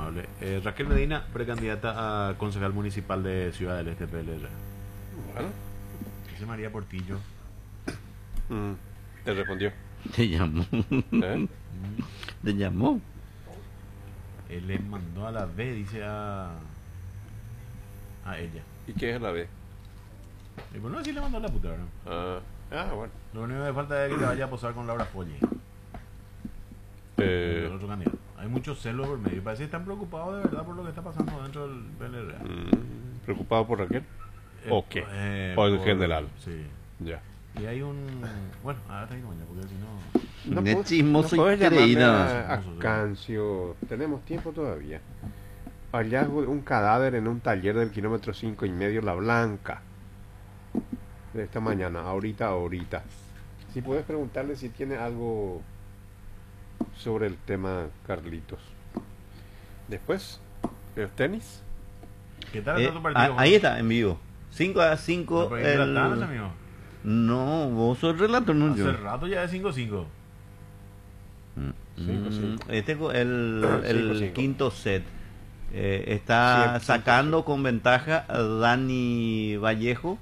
amable. Raquel Medina, precandidata a concejal municipal de Ciudad del Este, PLR. Bueno. Dice María Portillo. Te respondió. Te llamó. ¿Eh? Te llamó. Él le mandó a la B, dice a ella. ¿Y qué es la B? Y bueno, así le mandó a la puta, ¿no? Bueno. Lo único que falta es que te vaya a posar con Laura Folli. El otro candidato. Hay muchos celos por medio. Parece que están preocupados de verdad por lo que está pasando dentro del PLR. ¿Preocupado por Raquel? ¿O qué? ¿O en general? Sí. Ya. Y hay un... Bueno, ahora está ahí, porque si no... Qué chismoso puedes increíble. llamarme a Cancio. Tenemos tiempo todavía. Hallazgo de un cadáver en un taller del kilómetro 5,5 La Blanca. De esta mañana, ahorita. Si puedes preguntarle si tiene algo sobre el tema, Carlitos. Después, ¿el tenis? ¿Qué tal está tu partido? Ahí está, en vivo. 5-5. amigo? No, vos sos el relator, no yo. Hace rato ya es 5-5. 5-5. El 5-5. quinto set. Está Sí, sacando con ventaja a Dani Vallejo.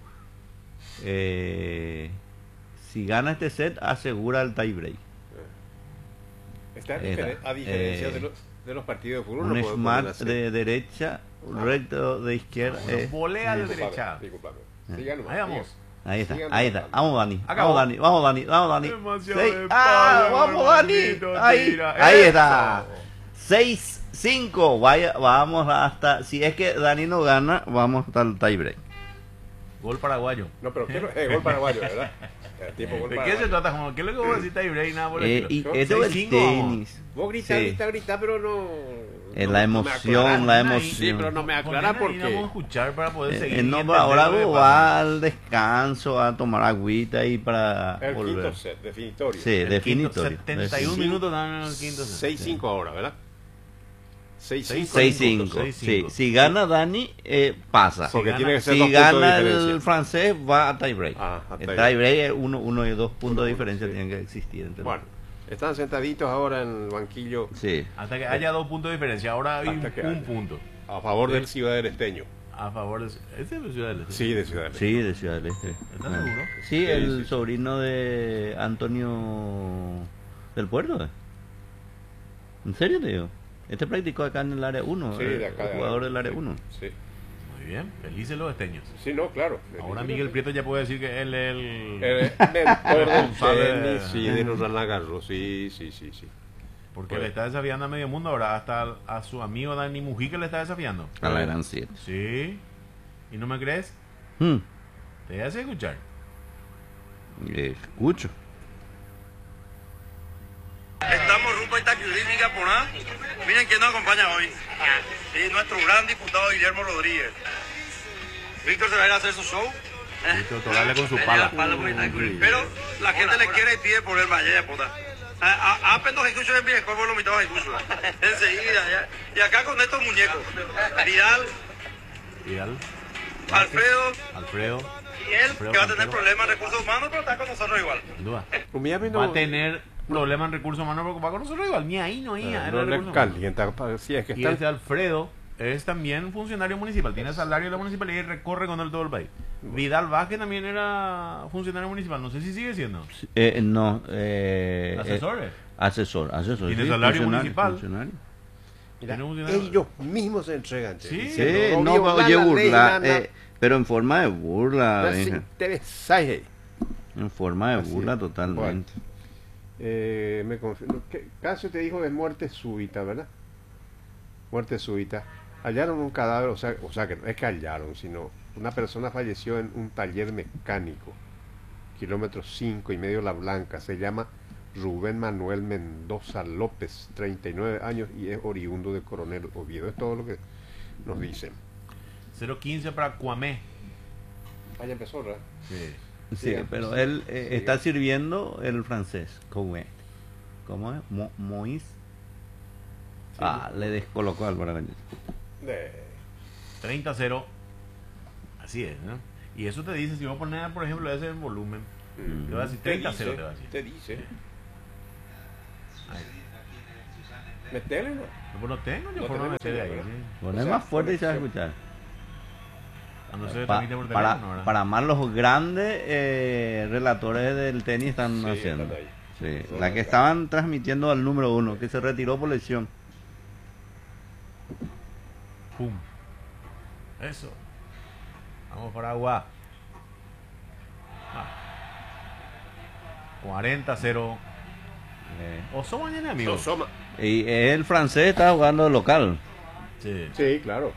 Si gana este set, asegura el tiebreak. Está a diferencia de los partidos de fútbol. Un no podemos smart hacer. de derecha, un recto de izquierda. Volea de derecha. Disculpame. Siga nomás, Ahí vamos. Ahí está, Sigan ahí está. tratando. Vamos, Dani. Acabó. Vamos, Dani. Demasiado Seis. de Vamos, Dani. hermanito, Ahí, tira. ahí Eso. está. 6-5. Vamos hasta. Si es que Dani no gana, vamos hasta el tiebreak. Gol paraguayo. No, pero ¿qué es gol paraguayo, verdad? Tipo gol ¿De qué paraguayo. se trata, Juan? ¿Qué es lo que vos decís tiebreak? Nada por el Y estilo. eso es 6-5, tenis. Vos grita, Sí. grita, pero no... La emoción, la Sí, pero emoción. no me aclara por Vamos a qué. escuchar para poder seguir. y No, entender ahora lo que vos pasa. vas al descanso a tomar agüita y para El volver. quinto set, definitorio. Sí, El quinto, definitorio. 71 minutos dan en el quinto set. 6-5 ahora, ¿verdad? 6-5. 6-5. Sí, si gana Dani, pasa. Porque gana- tiene que ser Si 2 puntos de gana diferencia. el francés, va a tiebreak. Ah, a El tiebreak. tiebreak es uno y 2 puntos de diferencia sí. tienen que existir entre Bueno, están sentaditos ahora en el banquillo los- Sí. Hasta que haya 2 puntos de diferencia. Ahora hay Hasta que un haya. punto. a favor del Ciudad del Esteño. A favor de... ¿Este es de Ciudad del Este? Sí, de Ciudad del Este. Sí, de Ciudad del Este. ¿Estás seguro? Sí, el sí. sobrino de Antonio del Puerto. ¿En serio te digo? Este practicó acá en el área 1, Sí, de acá, el jugador del área 1. Sí. Muy bien. Felices los esteños. Sí, no, claro. Ahora Miguel Prieto ya puede decir que él es el... El mentor del responsable tenis, de- sí, de Roland Garros, sí. Porque Pues- le está desafiando a medio mundo ahora. Hasta a su amigo Dani Mujica le está desafiando. A la gran 7. Sí. ¿Y no me crees? Te hace escuchar. Escucho. Estamos rumbo a Itacurú, Porá. Miren quién nos acompaña hoy. Sí, nuestro gran diputado Guillermo Rodríguez. Víctor se va a ir a hacer su show. Víctor Torales con su Tenía pala. la pala por Itacurú. Pero la gente le quiere y pide por él, vaya, puta. Apenas escucho en mi escuela, lo mitad escucho. Enseguida, ya. Y acá con estos muñecos. Vidal, Vidal, Alfredo y él, Alfredo que va a tener Cantero. problemas en recursos humanos, pero está con nosotros igual. sin duda. Miami Va no, a tener problemas en recursos humanos porque va con nosotros igual. Ni ahí, no ahí. no le calienta. Sí, es que Y está... ese Alfredo es también funcionario municipal. Tiene salario de la municipalidad y recorre con él todo el país. Vidal Vázquez también era funcionario municipal. No sé si sigue siendo. No. ¿Asesores? Asesor. Tiene sí, salario funcionario, municipal. funcionario. Mira, Tiene un funcionario. ellos mismos se entregan. che, Sí. diciendo, Sí, no, violar oye, la ley, burla. nada. Pero en forma de burla. No se Benja. interesa. En forma de Así burla es. totalmente. Me confirmo. Casio te dijo de muerte súbita, ¿verdad? Muerte súbita. Hallaron un cadáver, o sea que no es que hallaron, sino una persona falleció en un taller mecánico, kilómetro 5,5 La Blanca. Se llama Rubén Manuel Mendoza López, 39 años, y es oriundo de Coronel Oviedo. Es todo lo que nos dicen. 015 para Cuamé. Vaya empezó, ¿verdad? Sí. Sí, Sigamos, pero sigamos, él sigamos. está sirviendo el francés. ¿Cómo es? Moïse. Le descolocó al Baragañez. 30-0. Así es, ¿no? Y eso te dice, si vos pones, por ejemplo, ese en volumen, te va a decir 30-0. Te va a decir. Te dice. Ahí. Metele, ¿no? No, pues no tengo yo No forma de tenemos meterle ahí. señal, Sí. Poner O sea, más fuerte y se va a conexión. escuchar. A no ser Pa- transmite por teléfono, para, ¿verdad? para más los grandes relatores del tenis están Sí, haciendo. están ahí. Sí, Son la que acá. estaban transmitiendo al número 1, que se retiró por lesión. Pum. Eso. Vamos por agua. 40-0. Oso mañana, amigo. Sosoma. Y el francés está jugando local. Sí. Sí, claro.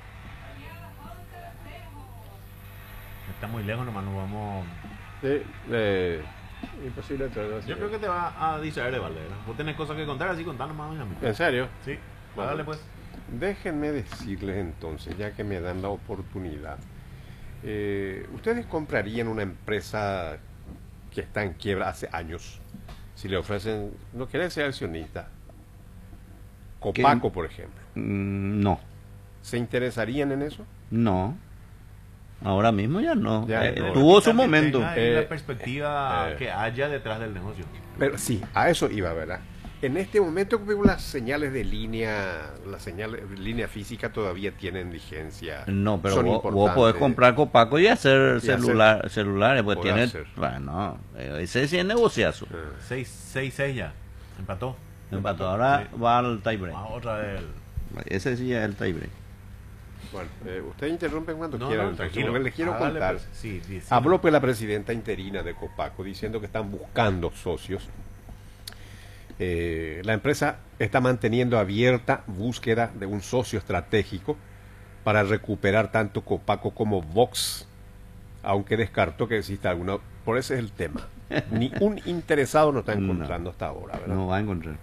Está muy lejos, nomás nos vamos. Sí, imposible entrar así. Yo creo que te va a distraer de Valera. Vos tenés cosas que contar, así contar nomás, amigo. ¿En serio? Sí. Bueno. Dale pues. Déjenme decirles entonces, ya que me dan la oportunidad, ¿ustedes comprarían una empresa que está en quiebra hace años? Si le ofrecen, no quieren ser accionista, Copaco, por ejemplo, No, ¿se interesarían en eso? no. Ahora mismo ya no. Ya no. Tuvo su También momento. tenga ahí Eh, la perspectiva eh. que haya detrás del negocio. Pero sí, a eso iba, ¿verdad? En este momento veo las señales de línea, las señales de línea física todavía tienen vigencia. No, pero Son vos podés importantes. comprar Copaco y hacer Y celulares, pues Poder tiene... hacer. Bueno, ese sí es negociazo. 6-6 ya. Empató. Empató, ahora Sí. va al tiebreak. Ah, otra vez. Ese sí es el tiebreak. Bueno, ustedes interrumpen cuando No, quieran, no, entonces, tranquilo. porque les quiero Hágale, contar. pues. Sí, sí, sí. Habló pues la presidenta interina de Copaco diciendo que están buscando socios. La empresa está manteniendo abierta búsqueda de un socio estratégico para recuperar tanto Copaco como Vox, aunque descartó que exista alguna. Por ese es el tema. Ni un interesado no está No. encontrando hasta ahora, ¿verdad? No va a encontrar.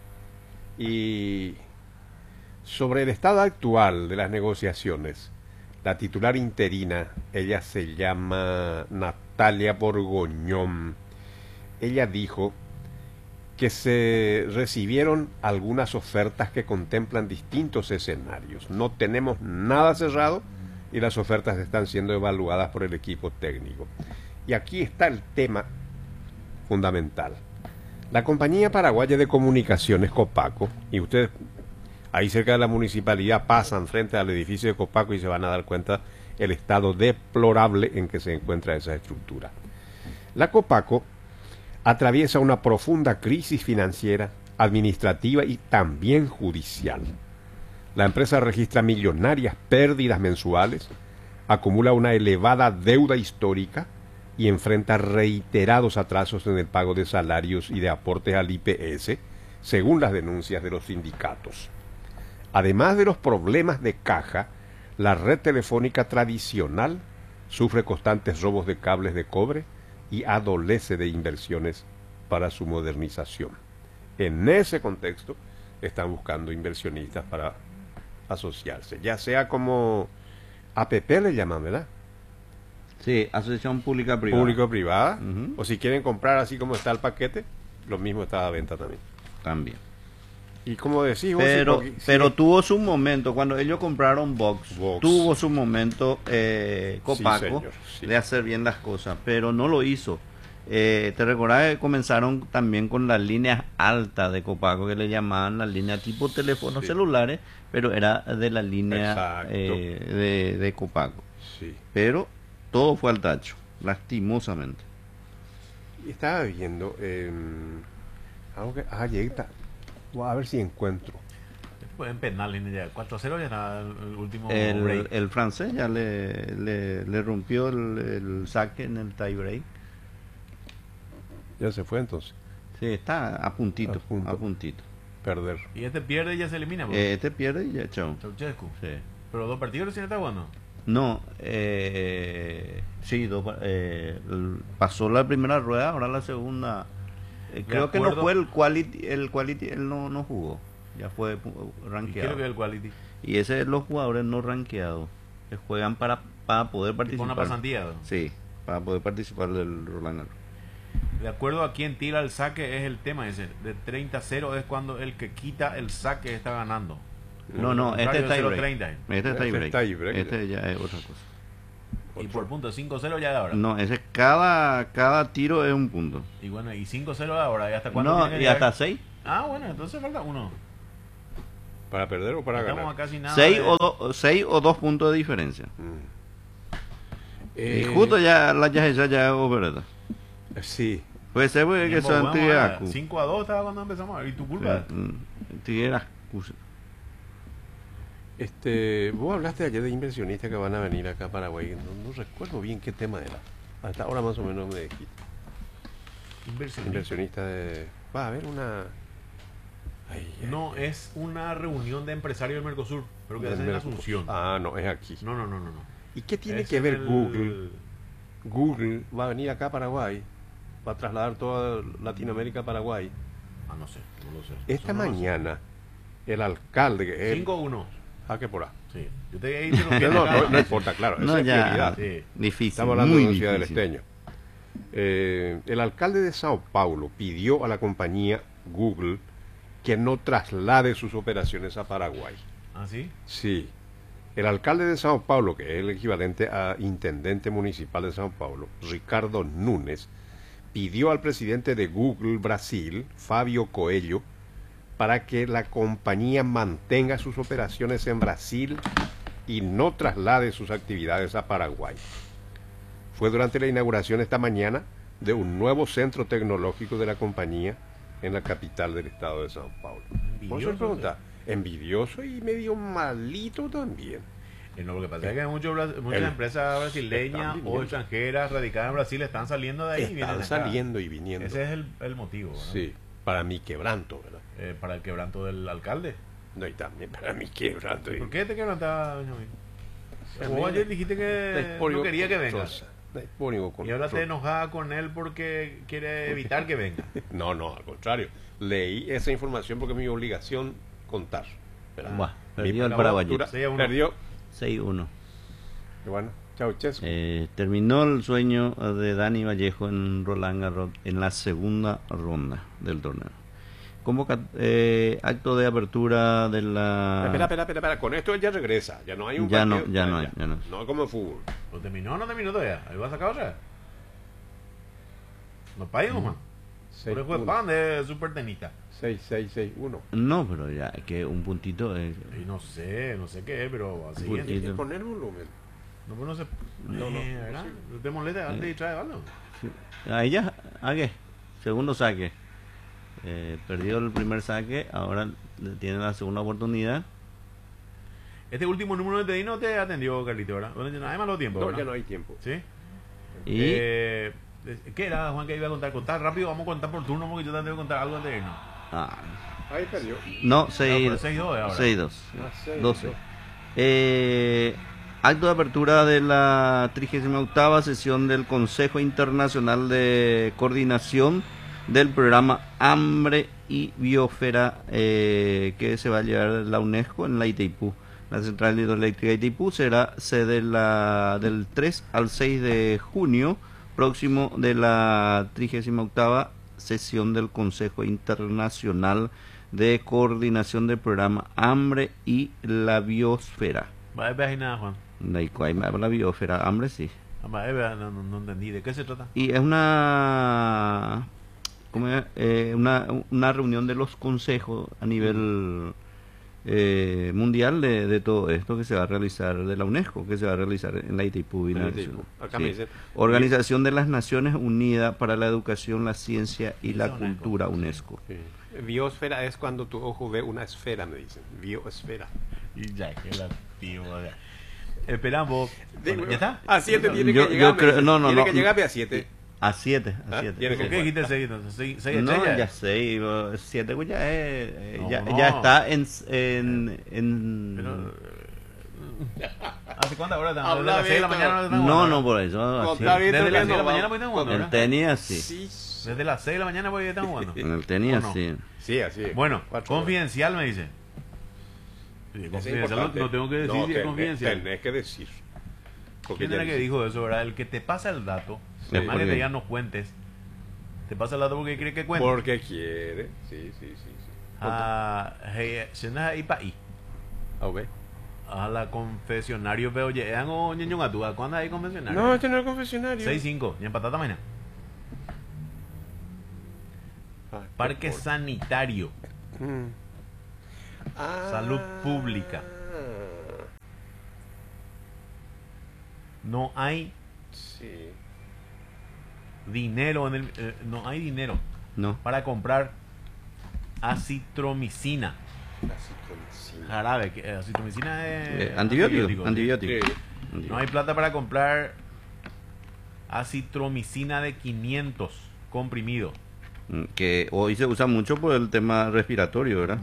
Y sobre el estado actual de las negociaciones, la titular interina, ella se llama Natalia Borgoñón, ella dijo que se recibieron algunas ofertas que contemplan distintos escenarios. No tenemos nada cerrado y las ofertas están siendo evaluadas por el equipo técnico. Y aquí está el tema fundamental. La compañía paraguaya de comunicaciones Copaco, y ustedes ahí cerca de la municipalidad pasan frente al edificio de Copaco y se van a dar cuenta el estado deplorable en que se encuentra esa estructura. La Copaco atraviesa una profunda crisis financiera, administrativa y también judicial. La empresa registra millonarias pérdidas mensuales, acumula una elevada deuda histórica y enfrenta reiterados atrasos en el pago de salarios y de aportes al IPS, según las denuncias de los sindicatos. Además de los problemas de caja, la red telefónica tradicional sufre constantes robos de cables de cobre y adolece de inversiones para su modernización. En ese contexto están buscando inversionistas para asociarse, ya sea como APP le llaman, ¿verdad? Sí, Asociación Pública Privada. Público-privada, Ujú. o si quieren comprar así como está el paquete, lo mismo está a venta también. También. Y como decís vos, Pero, sí, pero tuvo su momento, cuando ellos compraron Vox, Vox. tuvo su momento Copaco señor, sí. de hacer bien las cosas, pero no lo hizo. Te recordás que comenzaron también con las líneas altas de Copaco, que le llamaban la línea tipo teléfonos Sí. celulares, pero era de la línea Exacto. de Copaco. sí. Pero todo fue al tacho, lastimosamente. Y estaba viendo algo que llegué a ver si encuentro. Pueden penales ya. 4-0 ya está el último El, break. el francés ya le rompió el saque en el tie break. Ya se fue entonces. Sí, está a puntito, A punto. a puntito. Perder. Y este pierde y ya se elimina. pues. Este pierde y ya, chao. Ceausescu. Sí. Pero 2 partidos recién está jugando. No, sí, pasó la primera rueda, ahora la segunda. Creo que no acuerdo. fue el quality, él no jugó, ya fue Y quiero rankeado. ver el quality. Y ese es los jugadores no rankeados, que juegan para poder Tipo participar. una pasantía. ¿no? Sí, para poder participar del Roland Garros. De acuerdo a quien tira el saque es el tema ese. De 30-0 es cuando el que quita el saque está ganando. No, este es Contrario, tie break. 0-30. Este es Este tie es break. tie break. Este ya es otra cosa. Y por punto 5-0 ya de ahora. No, ese cada tiro es un punto. Y bueno, y 5-0 de ahora. ¿Y hasta cuándo No, tiene que y hasta llegar? 6. Ah, bueno, entonces falta uno. ¿Para perder o para Estamos ganar? a casi nada. 6 o 2 puntos de diferencia. Mm. Y justo ya la ya es opereta. Sí. Puede ser porque que son Tiacu. 5-2 estaba cuando empezamos a ver. Y tu culpa. Tiacu. Vos hablaste ayer de inversionistas que van a venir acá a Paraguay. No recuerdo bien qué tema era. Hasta ahora más o menos me dijiste. Inversionista va a haber una... No, es una reunión de empresarios del Mercosur, pero que del hacen en Mercosur. Asunción. Ah, no, es aquí. No. ¿Y qué tiene Es que ver en el- Google? Google va a venir acá a Paraguay, va a trasladar toda Latinoamérica a Paraguay. Ah, no sé, no lo sé. Esta Eso no lo sé. mañana, el alcalde... que es 5-1. que por ahí. Sí. Yo te he dicho lo que No importa, claro. No, esa es ya. prioridad. Sí. Difícil. Estamos hablando muy de una ciudad del difícil. Esteño. El alcalde de Sao Paulo pidió a la compañía Google que no traslade sus operaciones a Paraguay. ¿Ah, sí? Sí. El alcalde de Sao Paulo, que es el equivalente a intendente municipal de Sao Paulo, Ricardo Nunes, pidió al presidente de Google Brasil, Fabio Coelho, para que la compañía mantenga sus operaciones en Brasil y no traslade sus actividades a Paraguay. Fue durante la inauguración esta mañana de un nuevo centro tecnológico de la compañía en la capital del estado de Sao Paulo. Por eso Envidioso, pregunta, envidioso y medio malito también. No, lo que pasa es que muchas El- empresas brasileñas están o viniendo. extranjeras radicadas en Brasil están saliendo de ahí y vienen Están acá. saliendo y viniendo. Ese es el motivo, ¿verdad? Sí, para mi quebranto, ¿verdad? Para el quebranto del alcalde. No, y también para mi quebranto. ¿Por qué te quebrantaba, Benjamín? También Vos ayer dijiste que no quería que venga. Y ahora te enojada con él porque quiere evitar que venga. No, al contrario. Leí esa información porque es mi obligación contar. ¿verdad? Buah, perdió Mi el paraguayito. postura- 6-1. Perdió. 6-1. Y bueno, chao, Chesco. Terminó el sueño de Dani Vallejo en Roland Garros en la segunda ronda del torneo. Acto de apertura de la... Espera. Con esto él ya regresa. Ya no hay un Ya no, partido. ya no hay, ya no. No es como el fútbol. ¿Lo terminó o no terminó todavía? ¿Ahí va a sacar otra? No paguemos, man. Por eso fue pan de super tenista. 6-6-6-1. No, pero ya, que un puntito... Y no sé qué es, pero así Puntito. Hay que poner volumen. no, pues no sé. No, ¿verdad? No te molesta, antes distrae algo. Ahí ya, ¿a qué? Segundo saque. Perdió el primer saque, ahora tiene la segunda oportunidad. Este último número de TDI no te atendió, Carlito, ¿verdad? Bueno, ya no hay malo tiempo, No, ¿verdad? ya no hay tiempo. ¿Sí? Y ¿Qué era, Juan, que iba a contar? Contar rápido, vamos a contar por turno porque yo también tengo que contar algo antes de irnos. Ahí perdió. no, 6-2. 6-2 ahora. 6-2. Ah, 6, 12. Acto de apertura de la 38ª sesión del Consejo Internacional de Coordinación del Programa Hambre y Biosfera que se va a llevar la UNESCO en la Itaipú. La central hidroeléctrica de Itaipú será sede del 3 al 6 de junio próximo de la 38ª sesión del Consejo Internacional de Coordinación del Programa Hambre y la Biosfera. Va, nada, Juan. La biosfera, hambre sí. No entendí. ¿De qué se trata? Y es una una reunión de los consejos a nivel mundial de todo esto que se va a realizar de la UNESCO, que se va a realizar en la Itaipú. Acá me dicen. Organización de las Naciones Unidas para la Educación, la Ciencia y la UNESCO. Cultura, UNESCO. Sí. Biosfera es cuando tu ojo ve una esfera, me dicen. Biosfera. Y ya, que la tío. Esperamos. ¿Ya está? A 7 tiene Yo que llegar. creo- no, Tiene no. que llegarme a 7. A 7, a Ah, 7. tiene ¿Por qué dijiste 6 entonces? 6 No, estrellas. ya 6, 7 pues ya es, No, ya, no. ya está en Pero, ¿hace cuántas horas están? Desde Habla las 6 de la bien, mañana están no, jugando, no ¿verdad? por eso. así. Contá bien. Desde las 6 de la no, mañana va. pues están jugando, El ¿verdad? tenis así. Sí. Desde las 6 de la mañana pues están jugando. En el tenis ¿O no? así. Sí, así es. Bueno, 4 horas. confidencial me dice. Sí, Es confidencial importante. no tengo que decir si es confidencial. Tenés que decir. Porque ¿Quién ya era que dice- dijo eso, verdad? El que te pasa el dato, Sí, además que porque- te digan no cuentes, te pasa el dato porque quiere que cuentes. Porque quiere. Sí. Se nos ahí para ahí. A ver. A la confesionario veo llegan o ñoño gatúa. ¿Cuándo hay confesionario? No, este no es el confesionario. 6-5, y en patata mañana. Ah, Parque qué por- sanitario. Salud pública. No hay Sí. dinero en el, no hay dinero No. para comprar acitromicina. Jarabe, que acitromicina es Antibiótico. ¿sí? Antibiótico. No hay plata para comprar acitromicina de 500 comprimidos. Que hoy se usa mucho por el tema respiratorio, ¿verdad?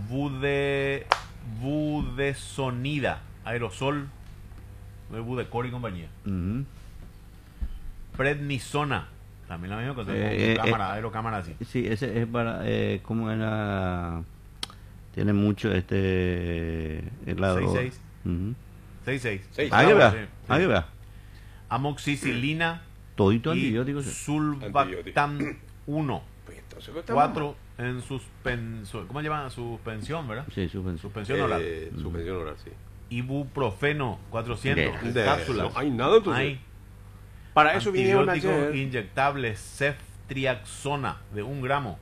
Budesonida, aerosol, de Budecor y compañía. Ujú. Prednisona, también la misma cosa, aerocámara así. Sí, ese es para, ¿cómo era? Tiene mucho el lado. 6.6. Ujú. 6.6. Ahí va, Sí, sí. ahí va. Amoxicilina Todito y antibiótico. Sí. Sulbactam 1. Pues entonces, ¿qué 4 en suspensión. ¿Cómo llaman? Suspensión, ¿verdad? Sí, suspensión. Suspensión oral. Suspensión oral, sí. Ibuprofeno 400 De- cápsulas. No hay nada entonces. Hay Para eso vinieron antibióticos ayer. inyectables ceftriaxona de 1 gramo.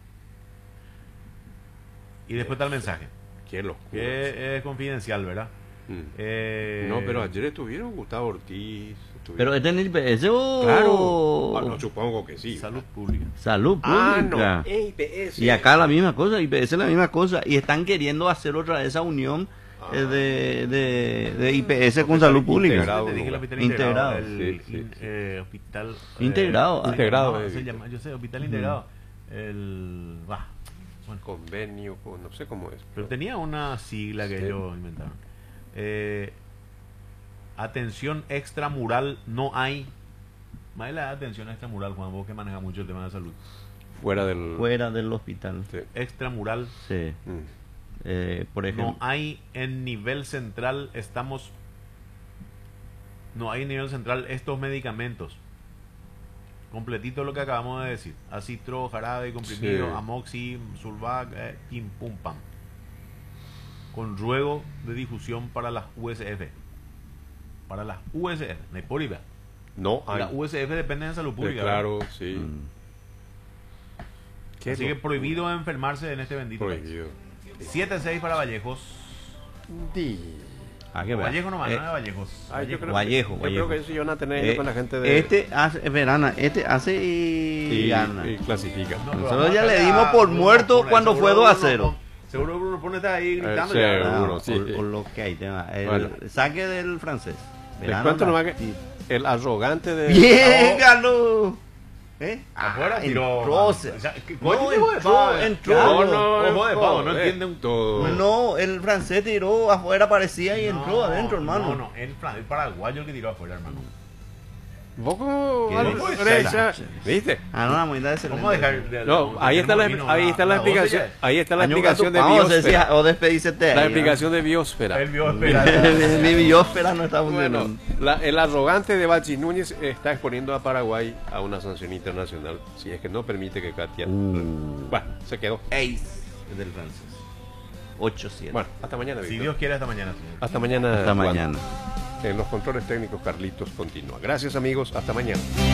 Y después está el mensaje, Qué locura. que es confidencial, ¿verdad? No, pero ayer estuvieron Gustavo Ortiz. Pero este es el IPS o... Claro. Ah, no, supongo que sí. Salud pública. Salud pública. Ah, no. IPS. Y acá la misma cosa, IPS es la misma cosa. Y están queriendo hacer otra vez esa unión de IPS con salud pública. Integrado. Te dije el hospital Integrado. integrado. Sí, sí. Hospital Integrado. Integrado, se llama, yo sé, hospital integrado. Bueno, Convenio, no sé cómo es. pero tenía una sigla que Sí. ellos inventaron. Atención extramural no hay. Más de la atención extramural, Juan, vos que manejas mucho el tema de salud. Fuera del. Fuera del hospital. Sí. Extramural Sí. Por ejemplo. no hay en nivel central, no hay en nivel central estos medicamentos. Completito lo que acabamos de decir. Acitro, jarabe, comprimido, Sí. amoxi, sulvac, pim, pum, pam. Con ruego de difusión para las USF. Para las USF, no hay por IVA. No hay. Las USF dependen de salud pública. Claro, sí. Qué Así que locura. prohibido enfermarse en este bendito país. Prohibido. 7-6 para Vallejos. Que ver. Vallejo nomás, no de Vallejos. Yo creo Vallejo, que, yo creo que eso iban a tener ellos con la gente de. Este hace y gana. y clasifica. No, pero Nosotros vamos ya a le hacer dimos a por Bruno muerto Pone, cuando seguro fue 2-0. Bruno Seguro Bruno Pone está ahí gritando Sí, ya. seguro. Ah, sí. por lo que hay tema. El Bueno. saque del francés. Les Verano, cuento la- nomás que el arrogante de. ¡Bien, ganó! Afuera tiró. entró. O sea, ¿qué No, coño dijo de pavo? entró. Ojo de pavo, no entiende un todo. No, el francés tiró afuera, parecía y entró adentro, hermano. No, el paraguayo el que tiró afuera, hermano. ¿Vos cómo? ¿Qué Bueno, dices? derecha, ¿viste? Ah, no, la moneda de ¿Cómo dejar? No, ahí está la explicación. Ahí está la explicación de Vamos, biosfera. o despedícete. La explicación de biosfera. Él vio esperar. Mi biosfera no está Bueno, funcionando. el arrogante de Bachi Núñez está exponiendo a Paraguay a una sanción internacional si es que no permite que Katia. Bueno, se quedó. Ace del francés. 8-7. Bueno, hasta mañana, Si Víctor. Dios quiere, hasta mañana, señor. Hasta mañana. Hasta Juan. mañana. En los controles técnicos, Carlitos continúa. Gracias, amigos. Hasta mañana.